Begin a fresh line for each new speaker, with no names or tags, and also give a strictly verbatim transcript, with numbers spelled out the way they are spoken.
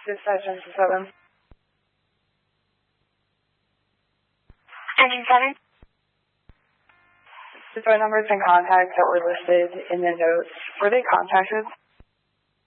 Dispatch engine seven.
Engine seven.
The phone numbers and contacts that were listed in the notes, were they contacted?